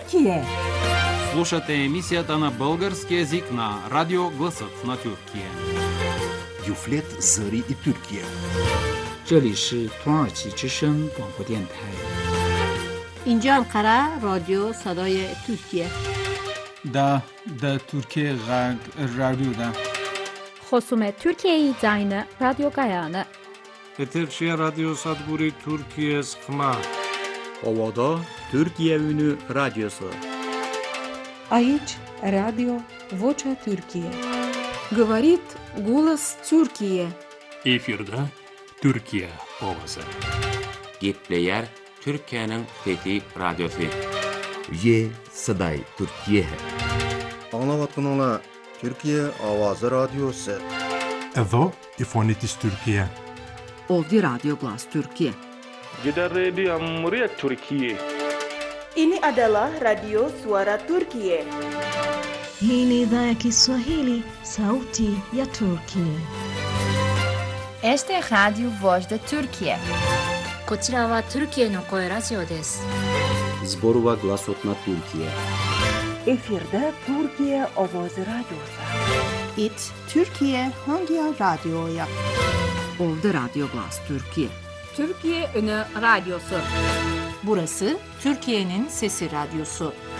Türkiye. Слушате емисията на български език на Радио Гласът на Türkiye. Юфлет Зари и Türkiye. 这里是土耳其之声广播电台。 اینجا انقره رادیو صدای ترکیه. دا ترکیه غرب رادیو دا. خصوم ترکیه زاین رادیو گایانه. Eterşehir Radyo Sadburi Türkiye Sıkma. Ovada Türkiye Ünü Radyosu. Aici Radio Vocea Türkiye. Говорит голос Türkiye. Efirde Türkiye ovası. Gepleyer Türkiye'nin Fethi Radyosu. Ye Saday Türkiye. Anlavatınla Türkiye Avazı Radyosu. Εδώ η φωνή της Τουρκία. Ovdje Radio Glas Türkiye. Gidan rediyon muryar Türkiye. Ini adalah Radio Suara Türkiye. Hii ni idhaa ya Kiswahili, Sauti ya Turkiye. Este es Radio Voz de Türkiye. こちらはトルキエの声ラジオです。 Zborova Glasot na Türkiye. Efirde Türkiye Ovoz Radyosu. İt Türkiye hangi radyoya? Ovdje Radio Glas Türkiye. Türkiye Ünü Radyosu. Burası Türkiye'nin Sesi Radyosu.